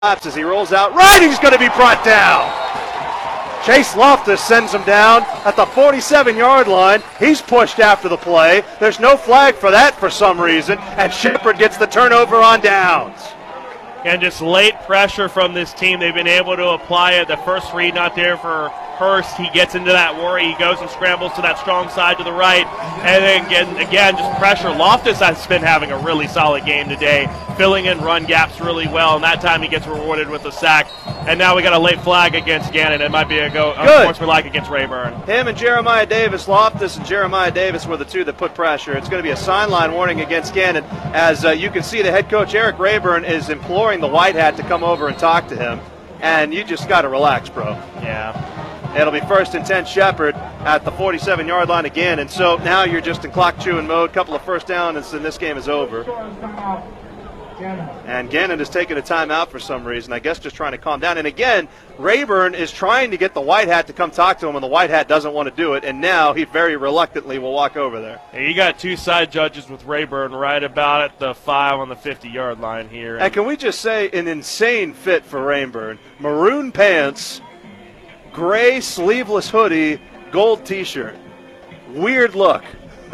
As he rolls out right, he's going to be brought down. Chase Loftus sends him down at the 47-yard line. He's pushed after the play. There's no flag for that for some reason, and Shepherd gets the turnover on downs. And just late pressure from this team. They've been able to apply it. The first read not there for Hurst. He gets into that worry. He goes and scrambles to that strong side to the right. And then again, just pressure. Loftus has been having a really solid game today, filling in run gaps really well. And that time he gets rewarded with a sack. And now we got a late flag against Gannon. It might be a go unsportsmanlike against Rayburn. Him and Jeremiah Davis, Loftus and Jeremiah Davis were the two that put pressure. It's going to be a sideline warning against Gannon. As you can see, the head coach, Eric Rayburn, is imploring the white hat to come over and talk to him. And you just got to relax, bro. Yeah. It'll be 1st and 10 Shepherd at the 47-yard line again. And so now you're just in clock chewing mode. Couple of first downs, and this game is over. And Gannon is taking a timeout for some reason, I guess just trying to calm down. And again, Rayburn is trying to get the white hat to come talk to him, and the white hat doesn't want to do it. And now he very reluctantly will walk over there. Hey, you got two side judges with Rayburn right about at the 5 on the 50-yard line here. And can we just say an insane fit for Rayburn? Maroon pants, gray sleeveless hoodie, gold T-shirt. Weird look.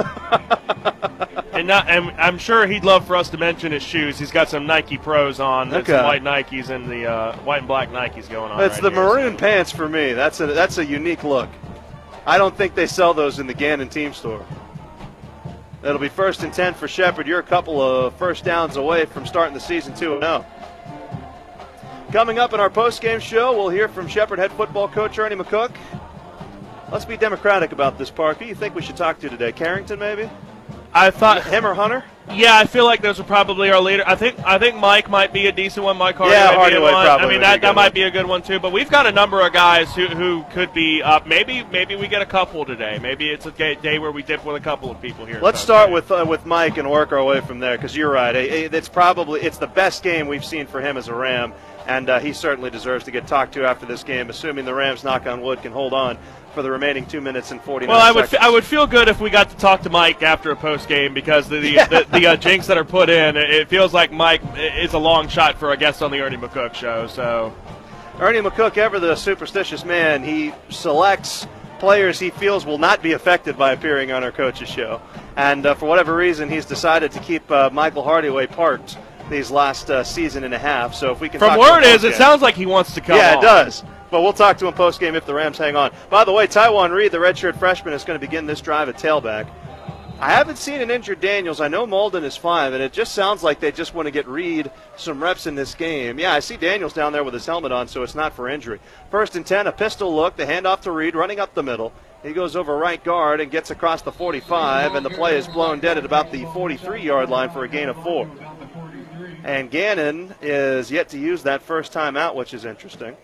And I'm sure he'd love for us to mention his shoes. He's got some Nike Pros on, some white Nikes and the white and black Nikes going on. It's the maroon pants for me. That's a unique look. I don't think they sell those in the Gannon team store. It'll be 1st and 10 for Shepherd. You're a couple of first downs away from starting the season 2-0. Coming up in our post-game show, we'll hear from Shepherd head football coach Ernie McCook. Let's be democratic about this, Park. Who do you think we should talk to today? Carrington, maybe? I thought him or Hunter? Yeah, I feel like those are probably our leader. I think Mike might be a decent one. Mike Hardaway. Yeah, Hardaway probably. I mean, that might be a good one too. But we've got a number of guys who could be up. Maybe we get a couple today. Maybe it's a day where we dip with a couple of people here. Let's start with Mike and work our way from there, because you're right. It's the best game we've seen for him as a Ram, and he certainly deserves to get talked to after this game, assuming the Rams, knock on wood, can hold on for the remaining 2 minutes and 49 seconds. I would feel good if we got to talk to Mike after a post game, because the jinx that are put in, it feels like Mike is a long shot for a guest on the Ernie McCook show. So, Ernie McCook, ever the superstitious man, he selects players he feels will not be affected by appearing on our coach's show, and for whatever reason, he's decided to keep Michael Hardaway parked these last season and a half. So if we can, from where it is, it sounds like he wants to come. Yeah, on. It does. But we'll talk to him post-game if the Rams hang on. By the way, Tywan Reed, the redshirt freshman, is going to begin this drive at tailback. I haven't seen an injured Daniels. I know Malden is fine, and it just sounds like they just want to get Reed some reps in this game. Yeah, I see Daniels down there with his helmet on, so it's not for injury. 1st and 10, a pistol look, the handoff to Reed, running up the middle. He goes over right guard and gets across the 45, and the play is blown dead at about the 43-yard line for a gain of 4. And Gannon is yet to use that first timeout, which is interesting.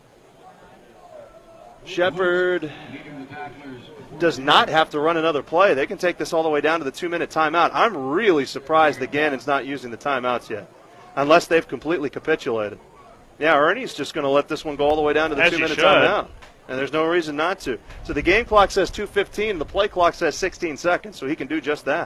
Shepherd does not have to run another play. They can take this all the way down to the 2-minute timeout. I'm really surprised that Gannon's not using the timeouts yet, unless they've completely capitulated. Yeah, Ernie's just going to let this one go all the way down to the 2-minute timeout, and there's no reason not to. So the game clock says 2:15, the play clock says 16 seconds, so he can do just that.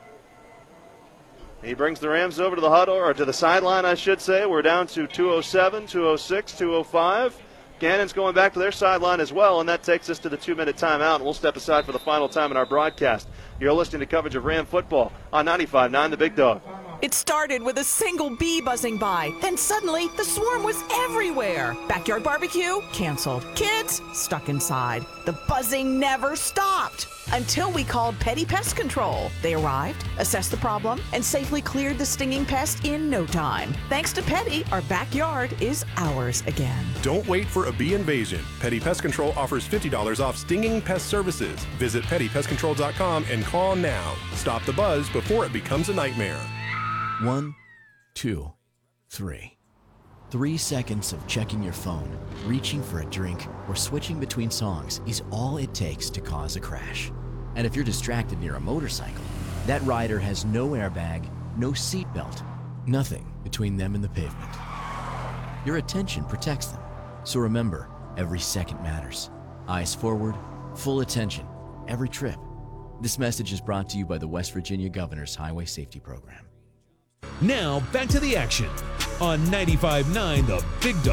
He brings the Rams over to the huddle, or to the sideline, I should say. We're down to 2:07, 2:06, 2:05. Gannon's going back to their sideline as well, and that takes us to the 2-minute timeout, and we'll step aside for the final time in our broadcast. You're listening to coverage of Ram football on 95.9 The Big Dog. It started with a single bee buzzing by. Then suddenly, the swarm was everywhere. Backyard barbecue? Canceled. Kids? Stuck inside. The buzzing never stopped until we called Petty Pest Control. They arrived, assessed the problem, and safely cleared the stinging pest in no time. Thanks to Petty, our backyard is ours again. Don't wait for a bee invasion. Petty Pest Control offers $50 off stinging pest services. Visit pettypestcontrol.com and call now. Stop the buzz before it becomes a nightmare. 1, 2, 3. 3 seconds of checking your phone, reaching for a drink, or switching between songs is all it takes to cause a crash. And if you're distracted near a motorcycle, that rider has no airbag, no seatbelt, nothing between them and the pavement. Your attention protects them. So remember, every second matters. Eyes forward, full attention, every trip. This message is brought to you by the West Virginia Governor's Highway Safety Program. Now, back to the action on 95.9 The Big Dog.